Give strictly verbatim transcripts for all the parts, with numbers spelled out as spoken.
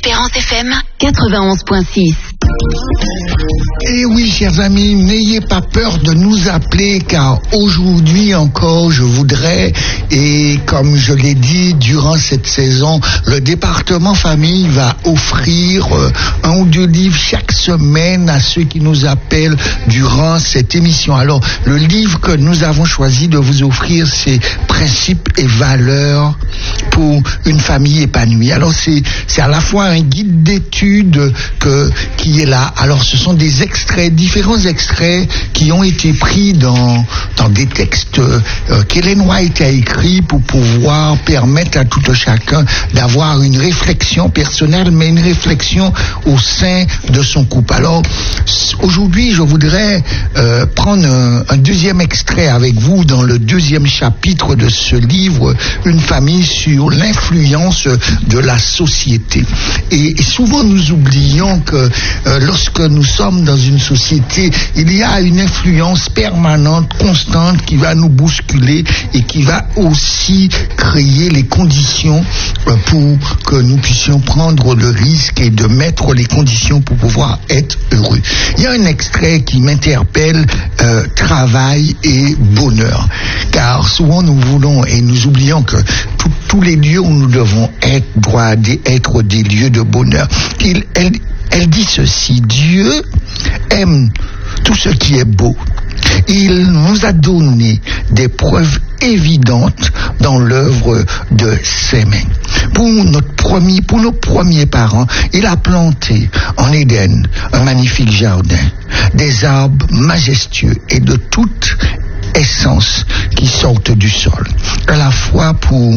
Espérance F M quatre-vingt-onze virgule six. Et oui, chers amis, n'ayez pas peur de nous appeler, car aujourd'hui encore, je voudrais, et comme je l'ai dit, durant cette saison, le département famille va offrir euh, un ou deux livres chaque semaine à ceux qui nous appellent durant cette émission. Alors, le livre que nous avons choisi de vous offrir, c'est Principes et valeurs pour une famille épanouie. Alors, c'est, c'est à la fois un guide d'études que, qui est là. Alors, ce sont des extraits, différents extraits qui ont été pris dans, dans des textes euh, qu'Ellen White a écrits pour pouvoir permettre à tout chacun d'avoir une réflexion personnelle, mais une réflexion au sein de son couple. Alors, aujourd'hui, je voudrais euh, prendre un, un deuxième extrait avec vous dans le deuxième chapitre de ce livre, Une famille sur l'influence de la société. Et, et souvent, nous oublions que euh, lorsque nous sommes dans une société, il y a une influence permanente, constante, qui va nous bousculer et qui va aussi créer les conditions euh, pour que nous puissions prendre le risque et de mettre les conditions pour pouvoir être heureux. Il y a un extrait qui m'interpelle, euh, travail et bonheur. Car souvent nous voulons et nous oublions que tout, tous les lieux où nous devons être doivent être des lieux de bonheur. Il, elle, elle dit ceci: Dieu aime tout ce qui est beau. Il nous a donné des preuves évidentes dans l'œuvre de ses mains. Pour notre premier, pour nos premiers parents, il a planté en Éden un magnifique jardin, des arbres majestueux et de toute essence qui sortent du sol, à la fois pour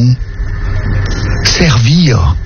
servir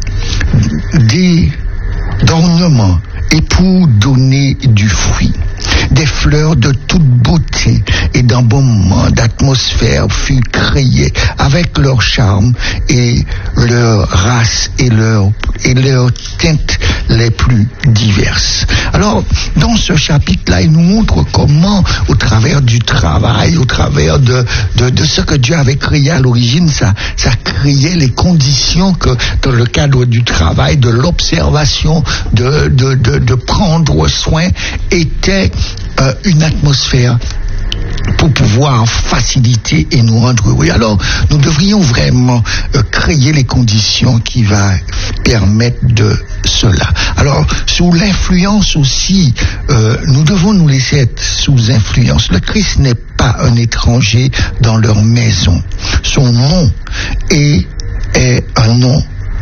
des d'ornement et pour donner du fruit. Des fleurs de toute beauté et d'un bon moment d'atmosphère furent créées avec leur charme et leur race et leur et leurs teintes les plus diverses. Alors, dans ce chapitre-là, il nous montre comment, au travers du travail, au travers de, de, de ce que Dieu avait créé à l'origine, ça, ça créait les conditions que, dans le cadre du travail, de l'observation, de, de, de, de prendre soin, était euh, une atmosphère pour pouvoir faciliter et nous rendre heureux. Alors, nous devrions vraiment euh, créer les conditions qui vont permettre de cela. Alors, sous l'influence aussi, euh, nous devons nous laisser être sous influence. Le Christ n'est pas un étranger dans leur maison. Son nom est, est un nom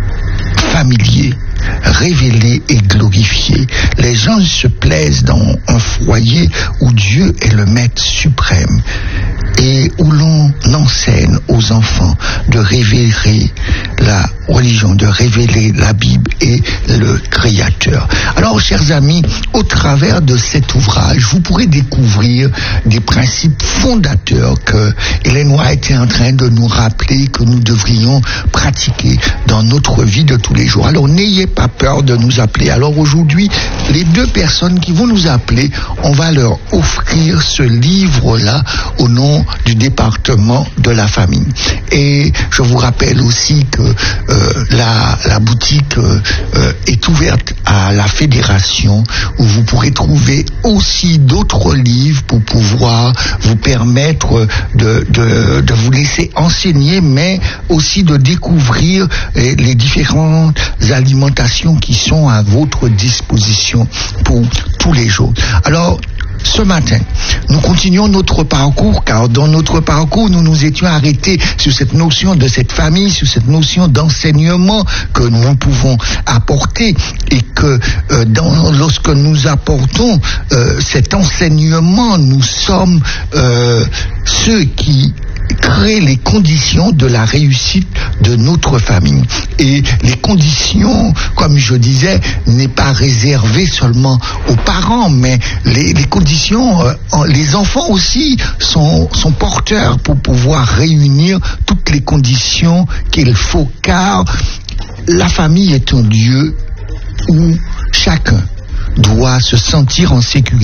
familier, révélé et glorifié. Les gens se plaisent dans un foyer où Dieu est le maître suprême et où l'on enseigne aux enfants de révéler la religion, de révéler la Bible et le Créateur. Alors, chers amis, au travers de cet ouvrage, vous pourrez découvrir des principes fondateurs que Ellen White est en train de nous rappeler que nous devrions pratiquer dans notre vie de tous les jours. Alors, n'ayez pas peur de nous appeler. Alors, aujourd'hui, les deux personnes qui vont nous appeler, on va leur offrir ce livre-là au nom du département de la famille. Et je vous rappelle aussi que euh, la, la boutique euh, euh, est ouverte à la fédération, où vous pourrez trouver aussi d'autres livres pour pouvoir vous permettre de, de, de vous laisser enseigner, mais aussi de découvrir les, les différentes alimentations qui sont à votre disposition pour tous les jours. Alors, ce matin, nous continuons notre parcours, car dans notre parcours, nous nous étions arrêtés sur cette notion de cette famille, sur cette notion d'enseignement que nous pouvons apporter, et que euh, dans, lorsque nous apportons euh, cet enseignement, nous sommes euh, ceux qui créer les conditions de la réussite de notre famille. Et les conditions, comme je disais, n'est pas réservé seulement aux parents, mais les, les conditions, euh, les enfants aussi sont, sont porteurs pour pouvoir réunir toutes les conditions qu'il faut, car la famille est un lieu où chacun doit se sentir en sécurité.